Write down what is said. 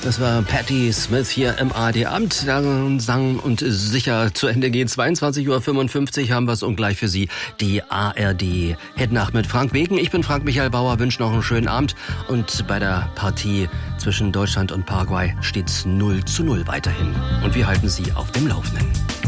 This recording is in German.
Das war Patti Smith hier im ARD-Amt. Sang und sicher zu Ende geht. 22:55 Uhr haben wir es und gleich für Sie die ARD-Hitnacht mit Frank Beken. Ich bin Frank Michael Bauer, wünsche noch einen schönen Abend. Und bei der Partie zwischen Deutschland und Paraguay steht's 0:0 weiterhin. Und wir halten Sie auf dem Laufenden.